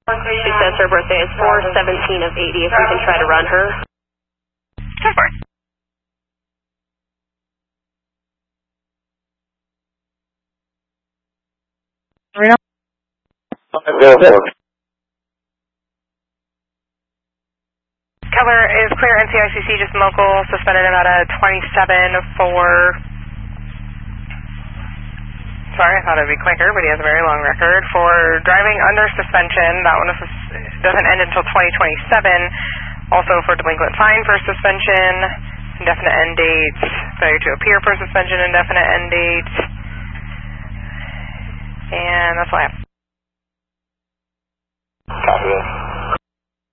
She says her birthday is 4/17 of 80, if we can try to run her. Go for it. Cover is clear, NCICC, just local, suspended about a 27 for... Sorry, I thought it'd be quicker, but he has a very long record. For driving under suspension, that one doesn't end until 2027. Also for delinquent fine for suspension, indefinite end date, failure to appear for suspension, indefinite end date. And that's all I have. Copy this.